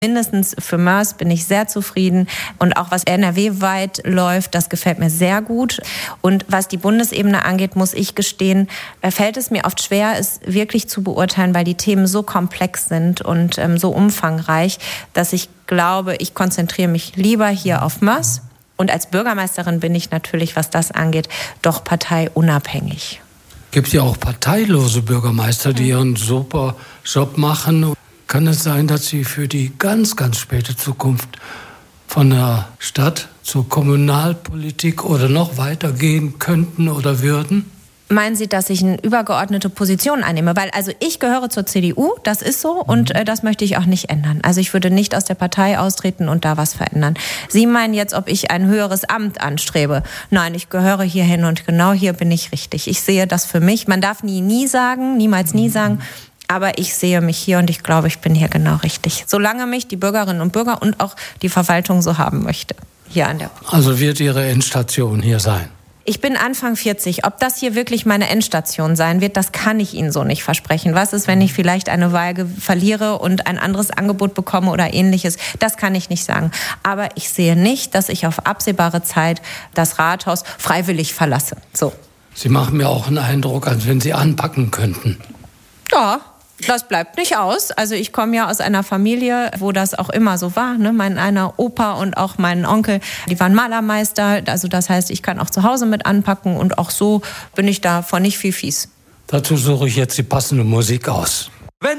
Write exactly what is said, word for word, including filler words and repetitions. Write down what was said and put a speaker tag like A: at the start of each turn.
A: Mindestens für Mörs bin ich sehr zufrieden. Und auch was N R W-weit läuft, das gefällt mir sehr gut. Und was die Bundesebene angeht, muss ich gestehen, fällt es mir oft schwer, es wirklich zu beurteilen, weil die Themen so komplex sind und ähm, so umfangreich, dass ich glaube, ich konzentriere mich lieber hier auf Mörs. Und als Bürgermeisterin bin ich natürlich, was das angeht, doch parteiunabhängig.
B: Gibt es ja auch parteilose Bürgermeister, die ihren super Job machen. Kann es sein, dass Sie für die ganz, ganz späte Zukunft von der Stadt zur Kommunalpolitik oder noch weiter gehen könnten oder würden?
A: Meinen Sie, dass ich eine übergeordnete Position einnehme? Weil also ich gehöre zur C D U, das ist so und äh, das möchte ich auch nicht ändern. Also ich würde nicht aus der Partei austreten und da was verändern. Sie meinen jetzt, ob ich ein höheres Amt anstrebe? Nein, ich gehöre hierhin und genau hier bin ich richtig. Ich sehe das für mich. Man darf nie, nie sagen, niemals nie sagen. Aber ich sehe mich hier und ich glaube, ich bin hier genau richtig. Solange mich die Bürgerinnen und Bürger und auch die Verwaltung so haben möchte. Hier an der.
B: Also wird Ihre Endstation hier sein?
A: Ich bin Anfang vierzig. Ob das hier wirklich meine Endstation sein wird, das kann ich Ihnen so nicht versprechen. Was ist, wenn ich vielleicht eine Wahl verliere und ein anderes Angebot bekomme oder Ähnliches? Das kann ich nicht sagen. Aber ich sehe nicht, dass ich auf absehbare Zeit das Rathaus freiwillig verlasse. So.
B: Sie machen mir auch einen Eindruck, als wenn Sie anpacken könnten.
A: Ja. Das bleibt nicht aus. Also ich komme ja aus einer Familie, wo das auch immer so war. Ne? Mein einer Opa und auch mein Onkel, die waren Malermeister. Also das heißt, ich kann auch zu Hause mit anpacken und auch so bin ich davon nicht viel fies.
B: Dazu suche ich jetzt die passende Musik aus.